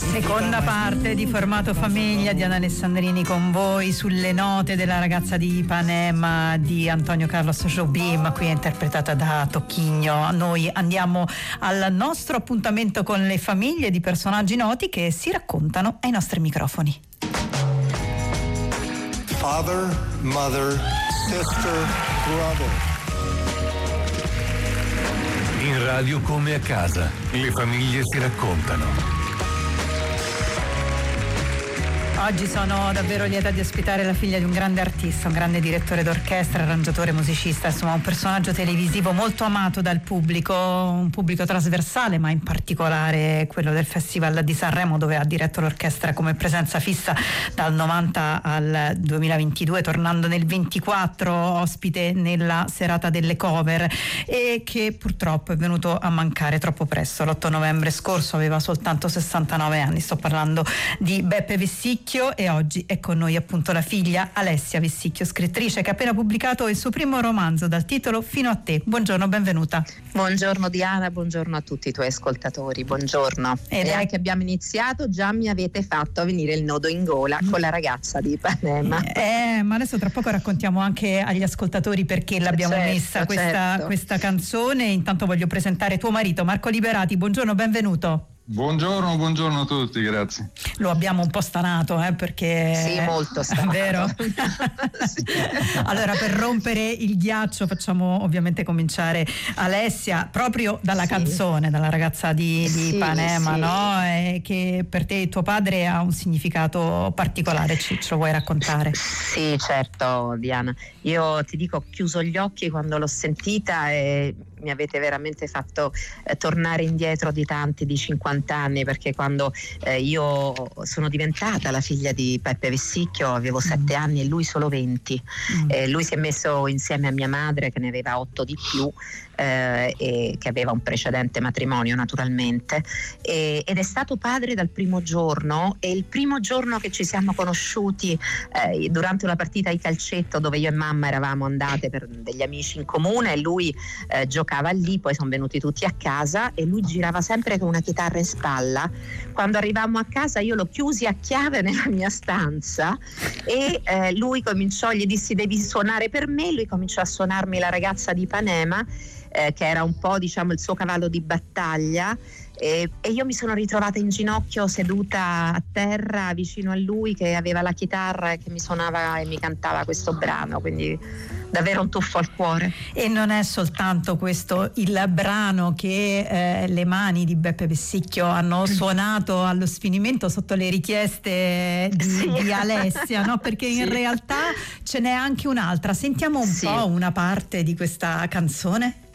Seconda parte di Formato Famiglia di Anna Alessandrini con voi sulle note della ragazza di Ipanema di Antonio Carlos Jobim, qui interpretata da Tocchigno. Noi andiamo al nostro appuntamento con le famiglie di personaggi noti che si raccontano ai nostri microfoni. Father, mother, sister, brother. In radio come a casa, le famiglie si raccontano. Oggi sono davvero lieta di ospitare la figlia di un grande artista, un grande direttore d'orchestra, arrangiatore, musicista, insomma un personaggio televisivo molto amato dal pubblico, un pubblico trasversale, ma in particolare quello del Festival di Sanremo, dove ha diretto l'orchestra come presenza fissa dal 90 al 2022, tornando nel 24 ospite nella serata delle cover, e che purtroppo è venuto a mancare troppo presto. L'8 novembre scorso aveva soltanto 69 anni. Sto parlando di Beppe Vessicchio, e oggi è con noi appunto la figlia Alessia Vessicchio, scrittrice che ha appena pubblicato il suo primo romanzo dal titolo Fino a te. Buongiorno, benvenuta. Buongiorno Diana, buongiorno a tutti i tuoi ascoltatori, buongiorno. E anche abbiamo iniziato, già mi avete fatto venire il nodo in gola con la ragazza di Ipanema. Ma adesso tra poco raccontiamo anche agli ascoltatori perché l'abbiamo messa questa canzone. Intanto voglio presentare tuo marito Marco Liberati. Buongiorno, benvenuto. Buongiorno a tutti, grazie. Lo abbiamo un po' stanato, perché... Sì, molto stanato. Vero? Sì. Allora, per rompere il ghiaccio facciamo ovviamente cominciare Alessia proprio dalla canzone, dalla ragazza di Ipanema, sì. No? E che per te e tuo padre ha un significato particolare, ce lo vuoi raccontare? Sì, certo Diana. Io ti dico, ho chiuso gli occhi quando l'ho sentita e mi avete veramente fatto tornare indietro di 50 anni, perché quando io sono diventata la figlia di Beppe Vessicchio avevo 7 anni e lui solo 20. Lui si è messo insieme a mia madre, che ne aveva 8 di più, e che aveva un precedente matrimonio naturalmente, ed è stato padre dal primo giorno. E il primo giorno che ci siamo conosciuti durante una partita di calcetto dove io e mamma eravamo andate per degli amici in comune, e lui giocava lì, poi sono venuti tutti a casa e lui girava sempre con una chitarra in spalla. Quando arrivammo a casa io lo chiusi a chiave nella mia stanza e lui cominciò, gli dissi devi suonare per me, lui cominciò a suonarmi la ragazza di Ipanema, che era un po' diciamo il suo cavallo di battaglia, e io mi sono ritrovata in ginocchio seduta a terra vicino a lui che aveva la chitarra e che mi suonava e mi cantava questo brano, quindi davvero un tuffo al cuore. E non è soltanto questo il brano che le mani di Beppe Vessicchio hanno suonato allo sfinimento sotto le richieste di Alessia, no? Perché in realtà ce n'è anche un'altra. Sentiamo un po' una parte di questa canzone.